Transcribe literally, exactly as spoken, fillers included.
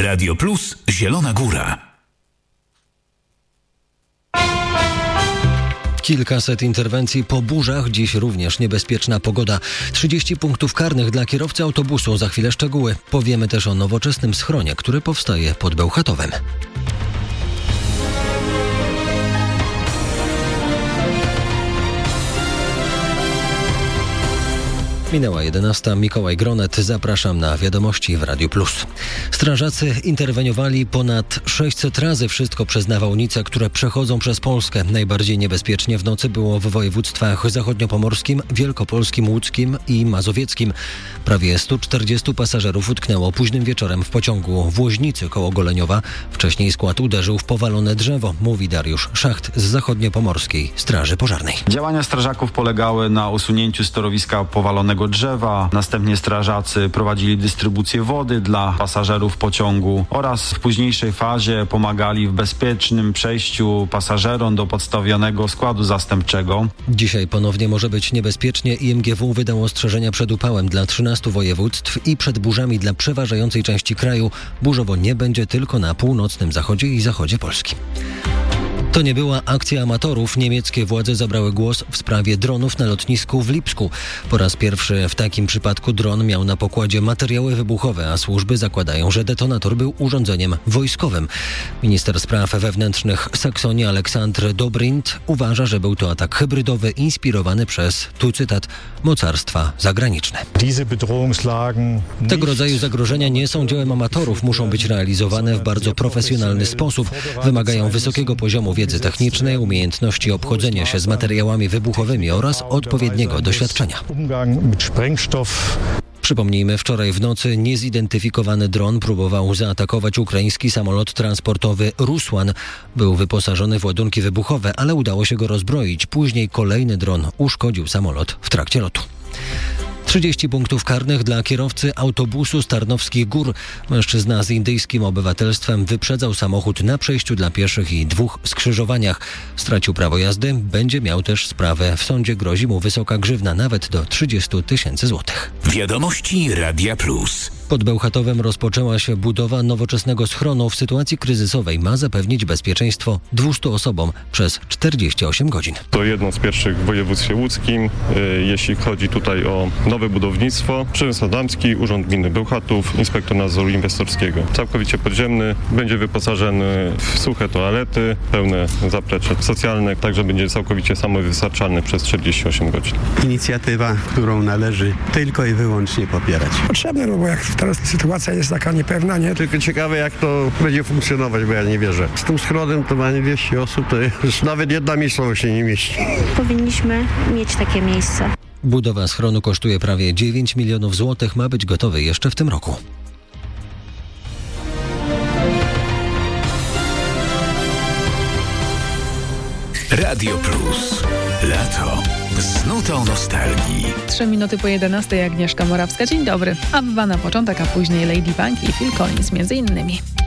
Radio Plus Zielona Góra. Kilkaset interwencji po burzach, dziś również niebezpieczna pogoda. trzydzieści punktów karnych dla kierowcy autobusu. Za chwilę szczegóły. Powiemy też o nowoczesnym schronie, który powstaje pod Bełchatowem. Minęła jedenasta. Mikołaj Gronet. Zapraszam na wiadomości w Radiu Plus. Strażacy interweniowali ponad sześćset razy, wszystko przez nawałnice, które przechodzą przez Polskę. Najbardziej niebezpiecznie w nocy było w województwach zachodniopomorskim, wielkopolskim, łódzkim i mazowieckim. Prawie stu czterdziestu pasażerów utknęło późnym wieczorem w pociągu w Łoźnicy koło Goleniowa. Wcześniej skład uderzył w powalone drzewo, mówi Dariusz Szacht z zachodniopomorskiej Straży Pożarnej. Działania strażaków polegały na usunięciu z torowiska powalonego drzewa. Następnie strażacy prowadzili dystrybucję wody dla pasażerów pociągu oraz w późniejszej fazie pomagali w bezpiecznym przejściu pasażerom do podstawionego składu zastępczego. Dzisiaj ponownie może być niebezpiecznie. I M G W wydało ostrzeżenia przed upałem dla trzynastu województw i przed burzami dla przeważającej części kraju. Burzowo nie będzie tylko na północnym zachodzie i zachodzie Polski. To nie była akcja amatorów. Niemieckie władze zabrały głos w sprawie dronów na lotnisku w Lipsku. Po raz pierwszy w takim przypadku dron miał na pokładzie materiały wybuchowe, a służby zakładają, że detonator był urządzeniem wojskowym. Minister spraw wewnętrznych Saksonii Aleksandr Dobrindt uważa, że był to atak hybrydowy inspirowany przez, tu cytat, mocarstwa zagraniczne. Tego rodzaju zagrożenia nie są dziełem amatorów, muszą być realizowane w bardzo profesjonalny sposób. Wymagają wysokiego poziomu wiedzy technicznej, umiejętności obchodzenia się z materiałami wybuchowymi oraz odpowiedniego doświadczenia. Przypomnijmy, wczoraj w nocy niezidentyfikowany dron próbował zaatakować ukraiński samolot transportowy Rusłan. Był wyposażony w ładunki wybuchowe, ale udało się go rozbroić. Później kolejny dron uszkodził samolot w trakcie lotu. trzydzieści punktów karnych dla kierowcy autobusu z Tarnowskich Gór. Mężczyzna z indyjskim obywatelstwem wyprzedzał samochód na przejściu dla pieszych i dwóch skrzyżowaniach. Stracił prawo jazdy, będzie miał też sprawę. W sądzie grozi mu wysoka grzywna, nawet do trzydziestu tysięcy złotych. Wiadomości Radia Plus. Pod Bełchatowem rozpoczęła się budowa nowoczesnego schronu. W sytuacji kryzysowej ma zapewnić bezpieczeństwo dwustu osobom przez czterdzieści osiem godzin. To jedno z pierwszych w województwie łódzkim, jeśli chodzi tutaj o nowe budownictwo. Przemysł Adamski, Urząd Gminy Bełchatów, Inspektor Nadzoru Inwestorskiego. Całkowicie podziemny, będzie wyposażony w suche toalety, pełne zaplecze socjalne, także będzie całkowicie samowystarczalny przez czterdzieści osiem godzin. Inicjatywa, którą należy tylko i wyłącznie popierać. Potrzebne, no bo jak teraz sytuacja jest taka niepewna, nie? Tylko ciekawe, jak to będzie funkcjonować, bo ja nie wierzę. Z tym schronem to ma dwieście osób, to już nawet jedna miejscowość się nie mieści. Powinniśmy mieć takie miejsce. Budowa schronu kosztuje prawie dziewięć milionów złotych, ma być gotowy jeszcze w tym roku. Radio Plus. Lato. Z nutą nostalgii. Trzy minuty po jedenastej. Agnieszka Morawska. Dzień dobry. Abba na początek, a później Lady Punk i Phil Collins między innymi.